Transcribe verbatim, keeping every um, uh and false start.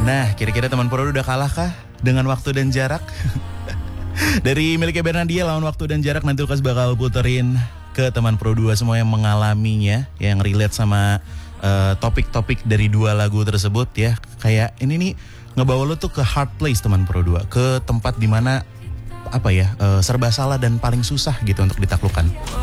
Nah, kira-kira teman Pro udah kalah kah dengan waktu dan jarak? Dari miliknya Bernadya lawan waktu dan jarak, nanti Lukas bakal puterin ke teman Pro dua semua yang mengalaminya, yang relate sama uh, topik-topik dari dua lagu tersebut ya. Kayak ini nih ngebawa lo tuh ke hard place teman Pro dua, ke tempat dimana apa ya uh, serba salah dan paling susah gitu untuk ditaklukkan.